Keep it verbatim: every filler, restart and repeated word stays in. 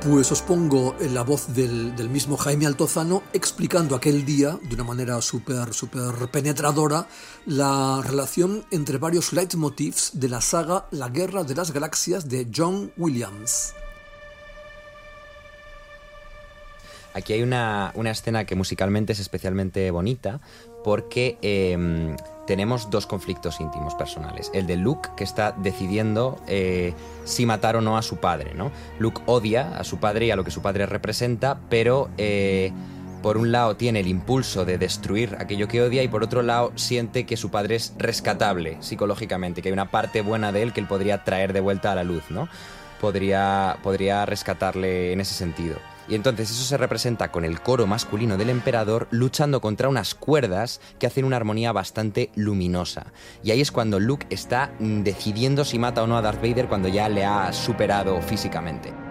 Pues os pongo en la voz del, del mismo Jaime Altozano explicando aquel día, de una manera súper súper penetradora, la relación entre varios leitmotivs de la saga La Guerra de las Galaxias de John Williams. Aquí hay una, una escena que musicalmente es especialmente bonita porque eh, tenemos dos conflictos íntimos personales. El de Luke, que está decidiendo eh, si matar o no a su padre, ¿no? Luke odia a su padre y a lo que su padre representa, pero eh, por un lado tiene el impulso de destruir aquello que odia y por otro lado siente que su padre es rescatable psicológicamente, que hay una parte buena de él que él podría traer de vuelta a la luz, ¿no? Podría, podría rescatarle en ese sentido. Y entonces eso se representa con el coro masculino del emperador luchando contra unas cuerdas que hacen una armonía bastante luminosa. Y ahí es cuando Luke está decidiendo si mata o no a Darth Vader cuando ya le ha superado físicamente.